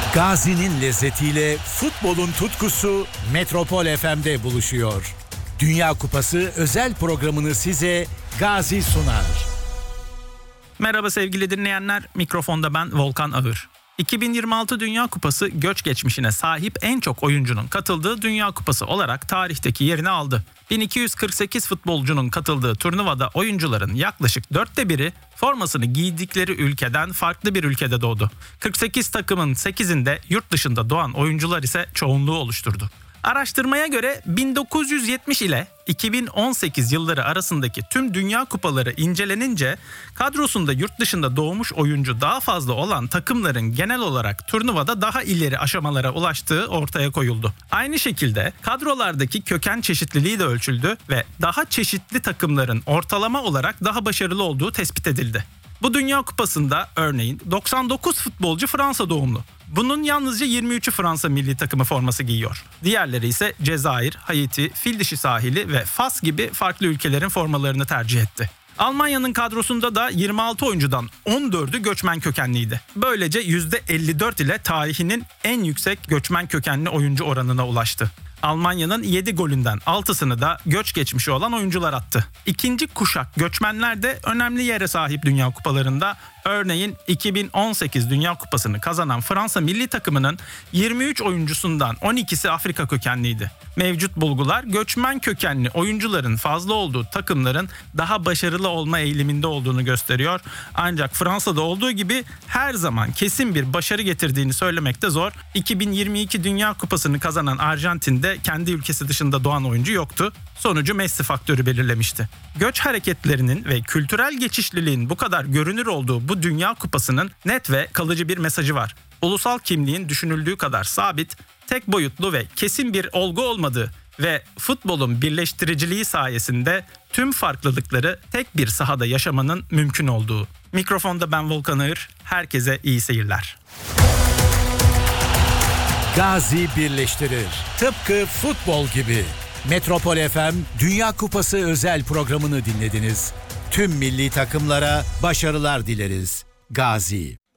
Gazi'nin lezzetiyle futbolun tutkusu Metropol FM'de buluşuyor. Dünya Kupası özel programını size Gazi sunar. Merhaba sevgili dinleyenler, mikrofonda ben Volkan Ağır. 2026 Dünya Kupası göç geçmişine sahip en çok oyuncunun katıldığı Dünya Kupası olarak tarihteki yerini aldı. 1248 futbolcunun katıldığı turnuvada oyuncuların yaklaşık 1/4'ü formasını giydikleri ülkeden farklı bir ülkede doğdu. 48 takımın 8'inde yurt dışında doğan oyuncular ise çoğunluğu oluşturdu. Araştırmaya göre 1970 ile 2018 yılları arasındaki tüm Dünya Kupaları incelenince kadrosunda yurt dışında doğmuş oyuncu daha fazla olan takımların genel olarak turnuvada daha ileri aşamalara ulaştığı ortaya koyuldu. Aynı şekilde kadrolardaki köken çeşitliliği de ölçüldü ve daha çeşitli takımların ortalama olarak daha başarılı olduğu tespit edildi. Bu Dünya Kupası'nda örneğin 99 futbolcu Fransa doğumlu. Bunun yalnızca 23'ü Fransa milli takımı forması giyiyor. Diğerleri ise Cezayir, Haiti, Fildişi sahili ve Fas gibi farklı ülkelerin formalarını tercih etti. Almanya'nın kadrosunda da 26 oyuncudan 14'ü göçmen kökenliydi. Böylece %54 ile tarihinin en yüksek göçmen kökenli oyuncu oranına ulaştı. Almanya'nın 7 golünden 6'sını da göç geçmişi olan oyuncular attı. İkinci kuşak göçmenler de önemli yere sahip Dünya Kupalarında. Örneğin 2018 Dünya Kupası'nı kazanan Fransa milli takımının 23 oyuncusundan 12'si Afrika kökenliydi. Mevcut bulgular göçmen kökenli oyuncuların fazla olduğu takımların daha başarılı olma eğiliminde olduğunu gösteriyor. Ancak Fransa'da olduğu gibi her zaman kesin bir başarı getirdiğini söylemek de zor. 2022 Dünya Kupası'nı kazanan Arjantin'de kendi ülkesi dışında doğan oyuncu yoktu. Sonucu Messi faktörü belirlemişti. Göç hareketlerinin ve kültürel geçişliliğin bu kadar görünür olduğu bu Dünya Kupası'nın net ve kalıcı bir mesajı var. Ulusal kimliğin düşünüldüğü kadar sabit, tek boyutlu ve kesin bir olgu olmadığı ve futbolun birleştiriciliği sayesinde tüm farklılıkları tek bir sahada yaşamanın mümkün olduğu. Mikrofonda ben Volkan Ağır, herkese iyi seyirler. Gazi birleştirir. Tıpkı futbol gibi. Metropol FM Dünya Kupası özel programını dinlediniz. Tüm milli takımlara başarılar dileriz. Gazi.